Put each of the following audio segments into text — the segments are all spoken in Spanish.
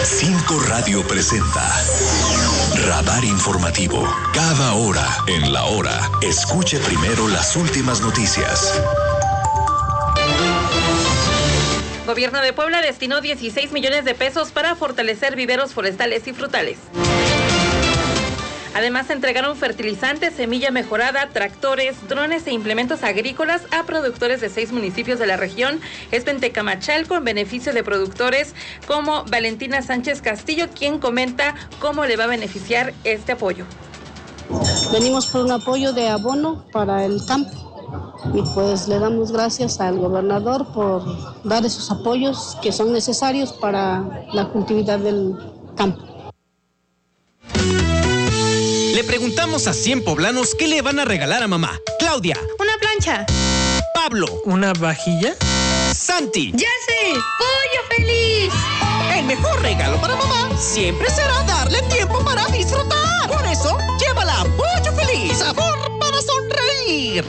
5 Radio presenta Radar Informativo. Cada hora, en la hora, escuche primero las últimas noticias. Gobierno de Puebla destinó 16 millones de pesos para fortalecer viveros forestales y frutales. Además, entregaron fertilizantes, semilla mejorada, tractores, drones e implementos agrícolas a productores de 6 municipios de la región. Esto en Tecamachalco, en beneficio de productores como Valentina Sánchez Castillo, quien comenta cómo le va a beneficiar este apoyo. Venimos por un apoyo de abono para el campo y pues le damos gracias al gobernador por dar esos apoyos que son necesarios para la cultividad del campo. Le preguntamos a 100 poblanos qué le van a regalar a mamá. Claudia. Una plancha. Pablo. ¿Una vajilla? Santi. ¡Ya sé! ¡Pollo feliz! El mejor regalo para mamá siempre será darle tiempo para disfrutar. Por eso, llévala Pollo Feliz. Sabor para sonreír.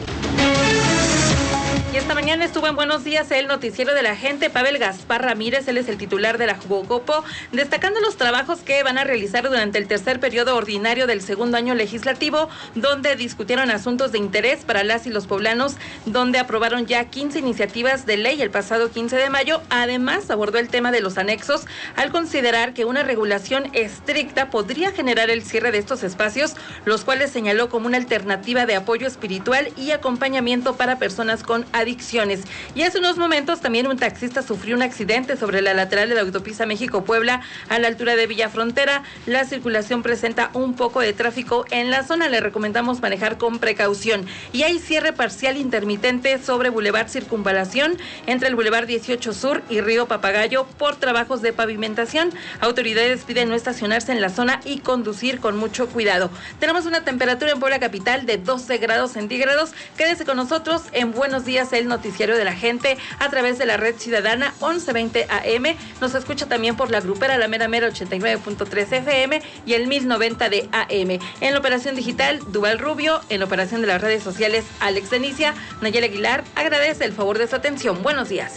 Y esta mañana estuvo en Buenos Días el noticiero de la gente, Pavel Gaspar Ramírez, él es el titular de la Jugocopo, destacando los trabajos que van a realizar durante el tercer periodo ordinario del segundo año legislativo, donde discutieron asuntos de interés para las y los poblanos, donde aprobaron ya 15 iniciativas de ley el pasado 15 de mayo. Además, abordó el tema de los anexos, al considerar que una regulación estricta podría generar el cierre de estos espacios, los cuales señaló como una alternativa de apoyo espiritual y acompañamiento para personas con adicciones. Y hace unos momentos también un taxista sufrió un accidente sobre la lateral de la autopista México-Puebla a la altura de Villa Frontera. La circulación presenta un poco de tráfico en la zona. Le recomendamos manejar con precaución. Y hay cierre parcial intermitente sobre Boulevard Circunvalación entre el Boulevard 18 Sur y Río Papagayo por trabajos de pavimentación. Autoridades piden no estacionarse en la zona y conducir con mucho cuidado. Tenemos una temperatura en Puebla capital de 12 grados centígrados. Quédese con nosotros en Buenos Días, el noticiero de la gente, a través de la red ciudadana 1120 AM. Nos escucha también por la grupera La Mera Mera 89.3 FM y el 1090 de AM. En la operación digital, Duval Rubio. En la operación de las redes sociales, Alex Denicia. Nayeli Aguilar agradece el favor de su atención. Buenos días.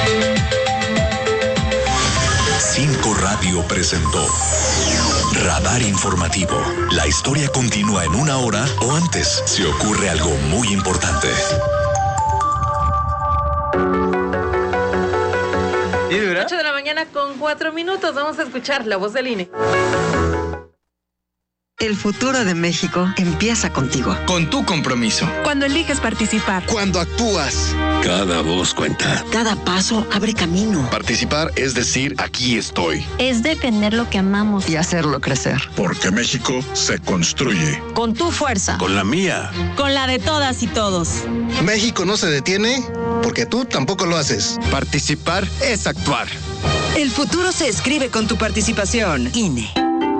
5 Radio presentó Radar Informativo. La historia continúa en una hora o antes si ocurre algo muy importante. 8 de la mañana con 4 minutos. Vamos a escuchar la voz del INE. El futuro de México empieza contigo. Con tu compromiso. Cuando eliges participar. Cuando actúas. Cada voz cuenta. Cada paso abre camino. Participar es decir, aquí estoy. Es defender lo que amamos. Y hacerlo crecer. Porque México se construye. Con tu fuerza. Con la mía. Con la de todas y todos. México no se detiene porque tú tampoco lo haces. Participar es actuar. El futuro se escribe con tu participación. INE.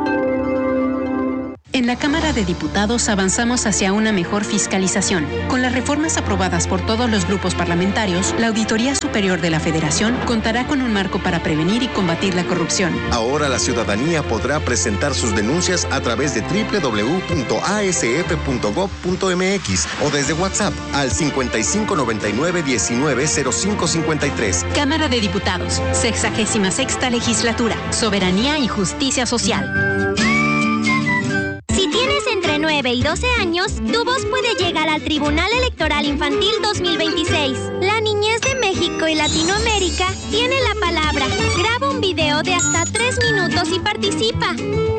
En la Cámara de Diputados avanzamos hacia una mejor fiscalización. Con las reformas aprobadas por todos los grupos parlamentarios, la Auditoría Superior de la Federación contará con un marco para prevenir y combatir la corrupción. Ahora la ciudadanía podrá presentar sus denuncias a través de www.asf.gov.mx o desde WhatsApp al 5599-190553. Cámara de Diputados, 66ª Legislatura, Soberanía y Justicia Social. Si tienes entre 9 y 12 años, tu voz puede llegar al Tribunal Electoral Infantil 2026. La niñez de México y Latinoamérica tiene la palabra. Graba un video de hasta 3 minutos y participa.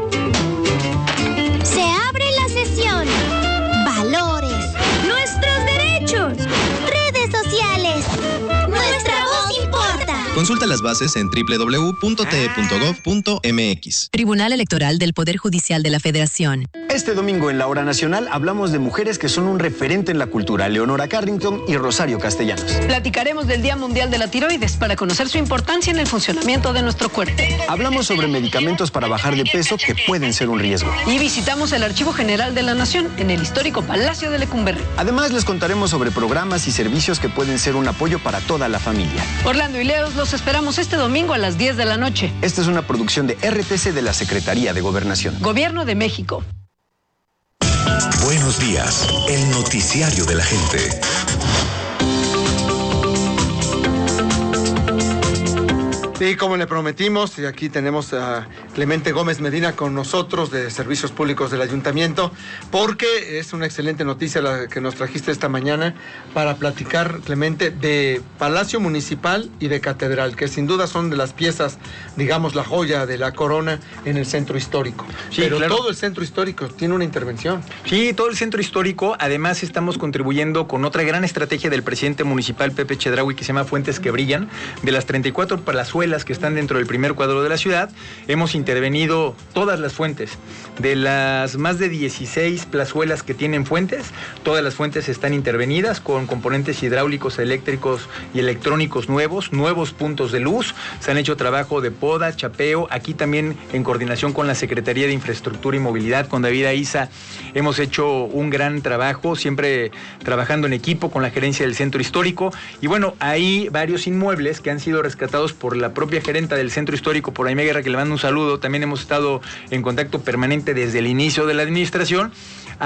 Se abre la sesión. Valores. Nuestros derechos. Redes sociales. Nuestra voz importa. Consulta las bases en www.te.gov.mx. Tribunal Electoral del Poder Judicial de la Federación. Este domingo en La Hora Nacional hablamos de mujeres que son un referente en la cultura, Leonora Carrington y Rosario Castellanos. Platicaremos del Día Mundial de la Tiroides para conocer su importancia en el funcionamiento de nuestro cuerpo. Hablamos sobre medicamentos para bajar de peso que pueden ser un riesgo. Y visitamos el Archivo General de la Nación en el histórico Palacio de Lecumberri. Además les contaremos sobre programas y servicios que pueden ser un apoyo para toda la familia. Orlando y Leos los esperamos este domingo a las 10 de la noche. Esta es una producción de RTC de la Secretaría de Gobernación. Gobierno de México. Buenos días, el noticiario de la gente. Sí, como le prometimos, y aquí tenemos a Clemente Gómez Medina con nosotros de Servicios Públicos del Ayuntamiento, porque es una excelente noticia la que nos trajiste esta mañana para platicar, Clemente, de Palacio Municipal y de Catedral, que sin duda son de las piezas, digamos, la joya de la corona en el centro histórico. Sí, pero claro, todo el centro histórico tiene una intervención. Sí, todo el centro histórico. Además, estamos contribuyendo con otra gran estrategia del presidente municipal, Pepe Chedraui, que se llama Fuentes que Brillan. De las 34 palazuelas que están dentro del primer cuadro de la ciudad, hemos intervenido todas las fuentes. De las más de 16 plazuelas que tienen fuentes, todas las fuentes están intervenidas con componentes hidráulicos, eléctricos y electrónicos nuevos puntos de luz. Se han hecho trabajo de poda, chapeo. Aquí también en coordinación con la Secretaría de Infraestructura y Movilidad, con David Aiza, hemos hecho un gran trabajo, siempre trabajando en equipo con la gerencia del centro histórico. Y bueno, hay varios inmuebles que han sido rescatados por la propia gerenta del centro histórico, por Aimee Guerra, que le mando un saludo. También hemos estado en contacto permanente desde el inicio de la administración.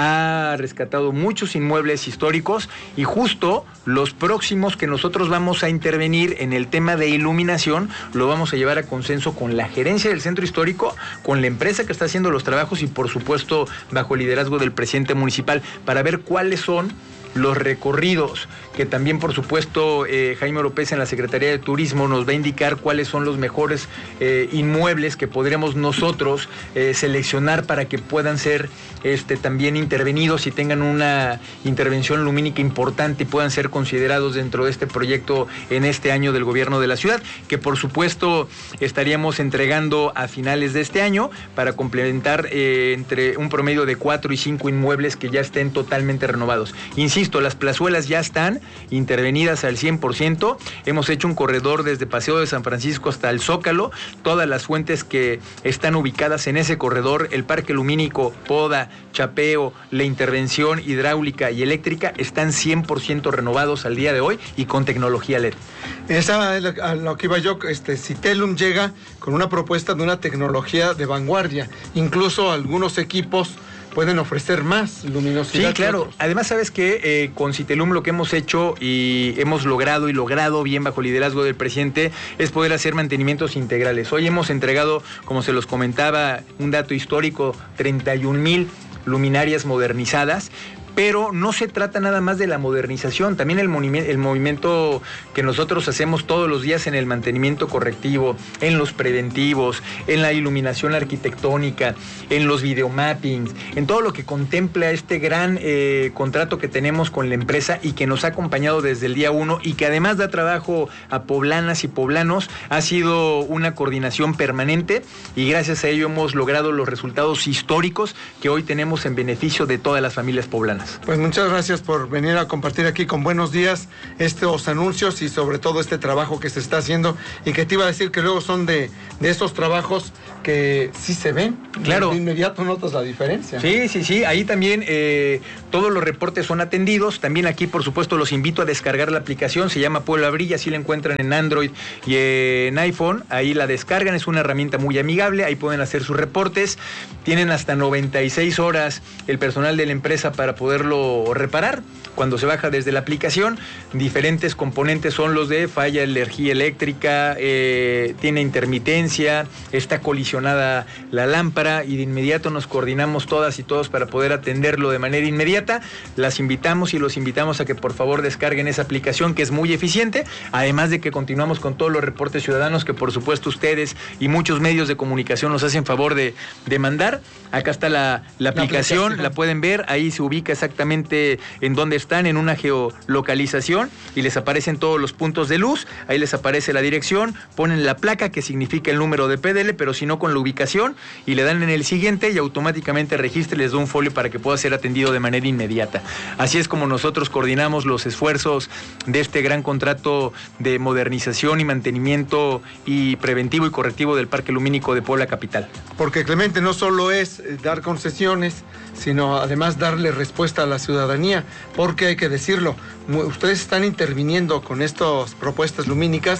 Ha rescatado muchos inmuebles históricos y justo los próximos que nosotros vamos a intervenir en el tema de iluminación lo vamos a llevar a consenso con la gerencia del centro histórico, con la empresa que está haciendo los trabajos y por supuesto bajo el liderazgo del presidente municipal, para ver cuáles son los recorridos, que también por supuesto Jaime Oropesa en la Secretaría de Turismo nos va a indicar cuáles son los mejores inmuebles que podremos nosotros seleccionar para que puedan ser también intervenidos y tengan una intervención lumínica importante y puedan ser considerados dentro de este proyecto en este año del gobierno de la ciudad, que por supuesto estaríamos entregando a finales de este año para complementar entre un promedio de 4 y 5 inmuebles que ya estén totalmente renovados. Insisto, las plazuelas ya están intervenidas al 100%. Hemos hecho un corredor desde Paseo de San Francisco hasta el Zócalo. Todas las fuentes que están ubicadas en ese corredor, el parque lumínico, poda, chapeo, la intervención hidráulica y eléctrica, están 100% renovados al día de hoy y con tecnología LED. Esa es a lo que iba yo. Citelum llega con una propuesta de una tecnología de vanguardia. Incluso algunos equipos pueden ofrecer más luminosidad. Sí, claro. Además, ¿sabes qué? Con Citelum lo que hemos hecho y hemos logrado bien bajo el liderazgo del presidente es poder hacer mantenimientos integrales. Hoy hemos entregado, como se los comentaba, un dato histórico, 31,000 luminarias modernizadas. Pero no se trata nada más de la modernización, también el movimiento que nosotros hacemos todos los días en el mantenimiento correctivo, en los preventivos, en la iluminación arquitectónica, en los videomappings, en todo lo que contempla este gran contrato que tenemos con la empresa y que nos ha acompañado desde el día 1 y que además da trabajo a poblanas y poblanos. Ha sido una coordinación permanente y gracias a ello hemos logrado los resultados históricos que hoy tenemos en beneficio de todas las familias poblanas. Pues muchas gracias por venir a compartir aquí con Buenos Días estos anuncios y sobre todo este trabajo que se está haciendo y que te iba a decir que luego son de esos trabajos que sí se ven. Claro. De inmediato notas la diferencia. Sí. Ahí también todos los reportes son atendidos. También aquí, por supuesto, los invito a descargar la aplicación. Se llama Puebla Brilla, así la encuentran en Android y en iPhone. Ahí la descargan, es una herramienta muy amigable. Ahí pueden hacer sus reportes. Tienen hasta 96 horas el personal de la empresa para poderlo reparar. Cuando se baja desde la aplicación, diferentes componentes son los de falla de energía eléctrica, tiene intermitencia, está colisionada la lámpara y de inmediato nos coordinamos todas y todos para poder atenderlo de manera inmediata. Las invitamos y los invitamos a que por favor descarguen esa aplicación que es muy eficiente, además de que continuamos con todos los reportes ciudadanos que por supuesto ustedes y muchos medios de comunicación nos hacen favor de mandar. Acá está la aplicación, la pueden ver, ahí se ubica exactamente en dónde están, en una geolocalización y les aparecen todos los puntos de luz, ahí les aparece la dirección, ponen la placa que significa el número de PDL, pero si no con la ubicación y le dan en el siguiente y automáticamente registra y les da un folio para que pueda ser atendido de manera inmediata. Así es como nosotros coordinamos los esfuerzos de este gran contrato de modernización y mantenimiento y preventivo y correctivo del Parque Lumínico de Puebla Capital. Porque Clemente, no solo es dar concesiones, sino además darle respuesta a la ciudadanía, porque hay que decirlo, ustedes están interviniendo con estas propuestas lumínicas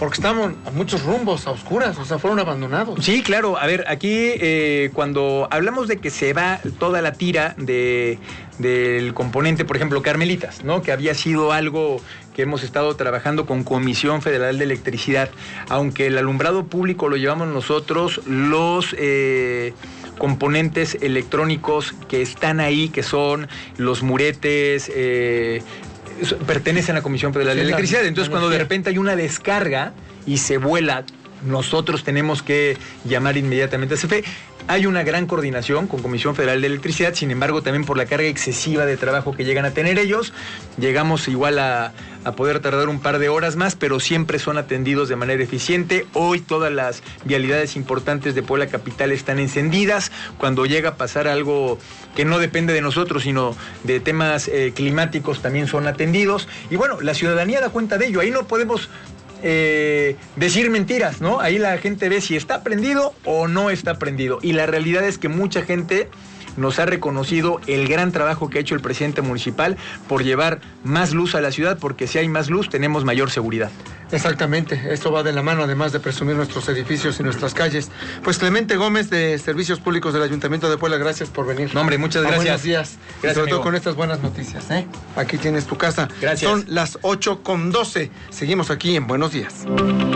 porque estaban a muchos rumbos, a oscuras, o sea, fueron abandonados. Sí, claro. A ver, aquí cuando hablamos de que se va toda la tira del componente, por ejemplo, Carmelitas, ¿no? Que había sido algo que hemos estado trabajando con Comisión Federal de Electricidad, aunque el alumbrado público lo llevamos nosotros, los componentes electrónicos que están ahí, que son los muretes, pertenecen a la Comisión Federal de Electricidad. Entonces, cuando de repente hay una descarga y se vuela, nosotros tenemos que llamar inmediatamente a CFE. Hay una gran coordinación con Comisión Federal de Electricidad, sin embargo, también por la carga excesiva de trabajo que llegan a tener ellos, llegamos igual a poder tardar un par de horas más, pero siempre son atendidos de manera eficiente. Hoy todas las vialidades importantes de Puebla Capital están encendidas. Cuando llega a pasar algo que no depende de nosotros, sino de temas climáticos, también son atendidos. Y bueno, la ciudadanía da cuenta de ello. Ahí no podemos decir mentiras, ¿no? Ahí la gente ve si está prendido o no está prendido. Y la realidad es que mucha gente nos ha reconocido el gran trabajo que ha hecho el presidente municipal por llevar más luz a la ciudad, porque si hay más luz tenemos mayor seguridad. Exactamente, esto va de la mano, además de presumir nuestros edificios y nuestras calles. Pues Clemente Gómez, de Servicios Públicos del Ayuntamiento de Puebla, gracias por venir. No, hombre, muchas gracias. Buenos días. Gracias, y sobre todo amigo, con estas buenas noticias, ¿eh? Aquí tienes tu casa. Gracias. Son las 8:12. Seguimos aquí en Buenos Días.